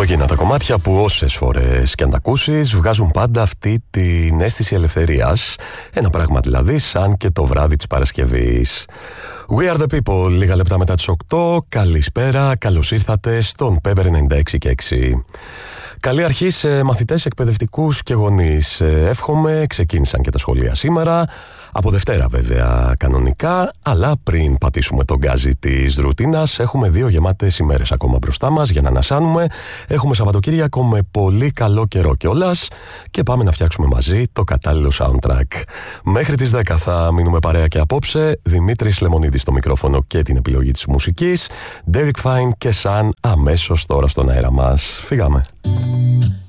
Από εκείνα τα κομμάτια που όσες φορές και αν τα ακούσεις βγάζουν πάντα αυτή την αίσθηση ελευθερίας. Ένα πράγμα δηλαδή σαν και το βράδυ της Παρασκευής. We are the people, λίγα λεπτά μετά τις 8. Καλησπέρα, καλώς ήρθατε στον Pepper 96 και 6. Καλή αρχή σε μαθητές, εκπαιδευτικούς και γονείς. Εύχομαι, ξεκίνησαν και τα σχολεία σήμερα. Από Δευτέρα βέβαια κανονικά, αλλά πριν πατήσουμε τον γκάζι της ρουτίνας, έχουμε 2 γεμάτες ημέρες ακόμα μπροστά μας για να ανασάνουμε. Έχουμε Σαββατοκύριακο με πολύ καλό καιρό κιόλας και πάμε να φτιάξουμε μαζί το κατάλληλο soundtrack. Μέχρι τις 10 θα μείνουμε παρέα και απόψε. Δημήτρης Λεμονίδης στο μικρόφωνο και την επιλογή της μουσικής. Derek Fine και Sun αμέσως τώρα στον αέρα μας. Φύγαμε.